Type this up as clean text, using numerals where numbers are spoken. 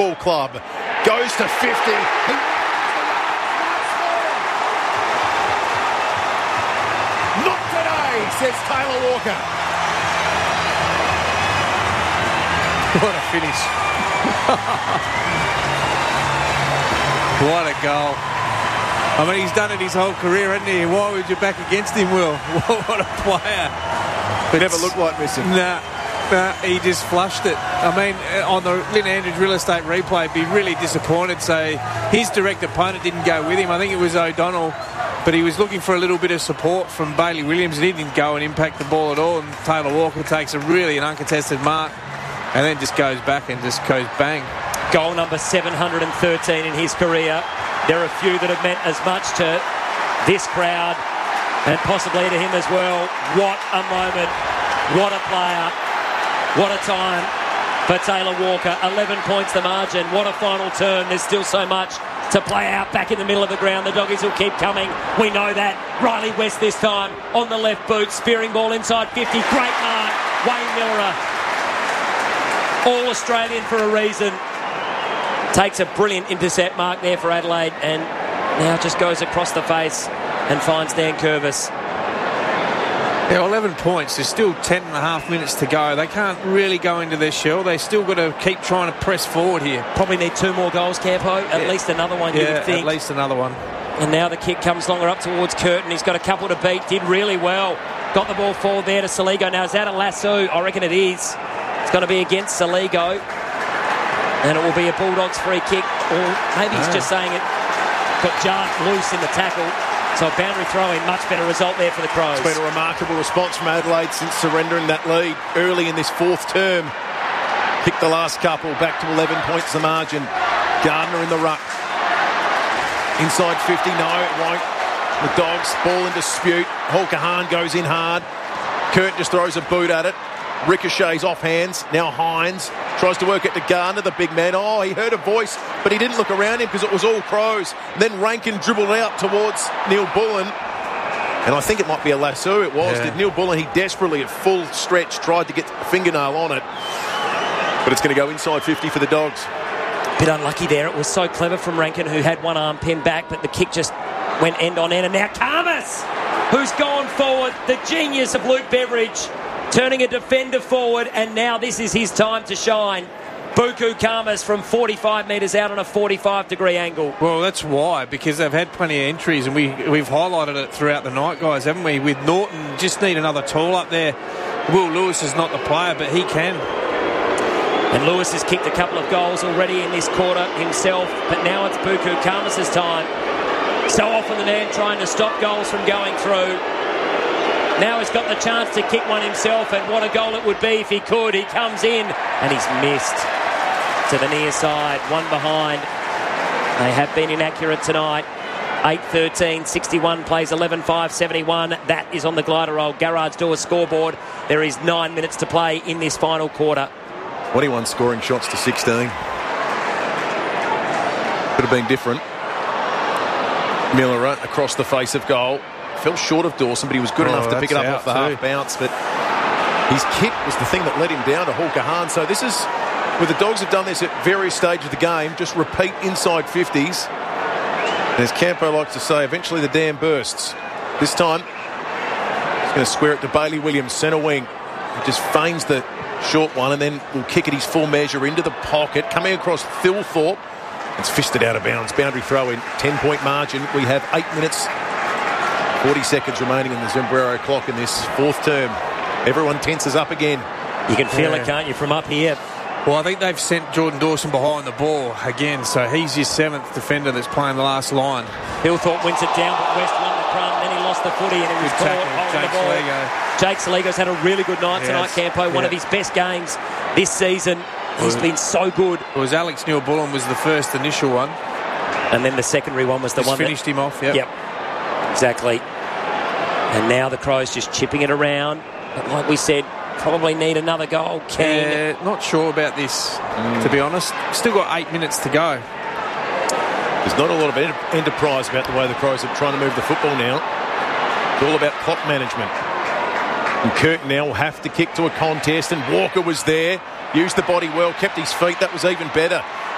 Ball club goes to 50. Not today, says Taylor Walker. What a finish. What a goal. I mean, he's done it his whole career, hasn't he? Why would you back against him, Will? What a player. But never looked like missing. Nah, he just flushed it. I mean, on the Lynn Andrews real estate replay, be really disappointed. So his direct opponent didn't go with him. I think it was O'Donnell, but he was looking for a little bit of support from Bailey Williams, and he didn't go and impact the ball at all. And Taylor Walker takes an uncontested mark and then just goes back and just goes bang. Goal number 713 in his career. There are a few that have meant as much to this crowd and possibly to him as well. What a moment. What a player. What a time for Taylor Walker. 11 points the margin. What a final turn. There's still so much to play out back in the middle of the ground. The doggies will keep coming. We know that. Riley West this time on the left boot. Spearing ball inside 50. Great mark. Wayne Miller. All Australian for a reason. Takes a brilliant intercept mark there for Adelaide and now just goes across the face and finds Dan Curvis. Yeah, 11 points. There's still 10 and a half minutes to go. They can't really go into their shell. They still got to keep trying to press forward here. Probably need 2 more goals, Campo. At least another one, you would think. At least another one. And now the kick comes longer up towards Curtin. He's got a couple to beat. Did really well. Got the ball forward there to Saligo. Now is that a lasso? I reckon it is. It's going to be against Saligo. And it will be a Bulldogs free kick. Or maybe he's just saying it got jarred loose in the tackle. So a boundary throw-in, much better result there for the Crows. It's been a remarkable response from Adelaide since surrendering that lead early in this fourth term. Picked the last couple, back to 11 points the margin. Gardner in the ruck. Inside 50, no, it won't. The Dogs, ball in dispute. Holker Hahn goes in hard. Kurt just throws a boot at it. Ricochets off hands. Now Hines tries to work it to Gardner, the big man. Oh, he heard a voice, but he didn't look around him because it was all Crows. Then Rankin dribbled out towards Neil Bullen. And I think it might be a lasso. It was. Did Neil Bullen, he desperately at full stretch tried to get a fingernail on it. But it's going to go inside 50 for the Dogs. Bit unlucky there. It was so clever from Rankin, who had one arm pinned back, but the kick just went end on end. And now Khamis, who's gone forward, the genius of Luke Beveridge, turning a defender forward, and now this is his time to shine. Buku Khamis from 45 metres out on a 45-degree angle. Well, that's why, because they've had plenty of entries, and we've highlighted it throughout the night, guys, haven't we? With Norton, just need another tool up there. Will Lewis is not the player, but he can. And Lewis has kicked a couple of goals already in this quarter himself, but now it's Buku Khamis' time. So often the man trying to stop goals from going through. Now he's got the chance to kick one himself, and what a goal it would be if he could. He comes in, and he's missed to the near side. One behind. They have been inaccurate tonight. 8-13, 61 plays 11-5, 71. That is on the Glider Roll Garage Door scoreboard. There is 9 minutes to play in this final quarter. 21 scoring shots to 16. Could have been different. Miller across the face of goal. Fell short of Dawson, but he was good enough to pick it up off the half bounce. But his kick was the thing that led him down to Holker Hahn. So this is where the Dogs have done this at various stages of the game. Just repeat inside 50s. And as Campo likes to say, eventually the dam bursts. This time, he's going to square it to Bailey Williams, centre wing. He just feigns the short one and then will kick it his full measure into the pocket. Coming across Thilthorpe. It's fisted out of bounds. Boundary throw in. 10-point margin. We have 8 minutes. 40 seconds remaining in the Zimbrero clock in this fourth term. Everyone tenses up again. You can feel it, can't you, from up here? Well, I think they've sent Jordan Dawson behind the ball again, so he's your 7th defender that's playing the last line. Hillthorpe wins it down, but West won the crumb. Then he lost the footy and he was caught holding the ball. Jake Saligo's had a really good night tonight, Campo. One of his best games this season. He's been so good. It was Alex Neil-Bullen was the first initial one. And then the secondary one was the one that finished him off, Yep, exactly. And now the Crows just chipping it around. But like we said, probably need another goal. Keen. Not sure about this, to be honest. Still got 8 minutes to go. There's not a lot of enterprise about the way the Crows are trying to move the football now. It's all about clock management. And Curtin now will have to kick to a contest, and Walker was there. Used the body well, kept his feet. That was even better.